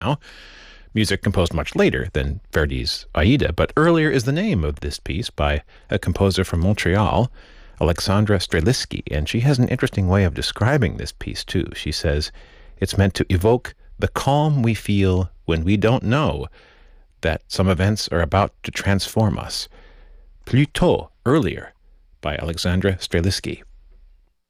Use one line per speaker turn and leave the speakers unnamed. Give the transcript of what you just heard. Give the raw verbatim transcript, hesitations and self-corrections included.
now. Music composed much later than Verdi's Aida, but earlier is the name of this piece by a composer from Montreal, Alexandra Streliski, and she has an interesting way of describing this piece, too. She says it's meant to evoke the calm we feel when we don't know that some events are about to transform us. Plus tôt, earlier, by Alexandra Streliski.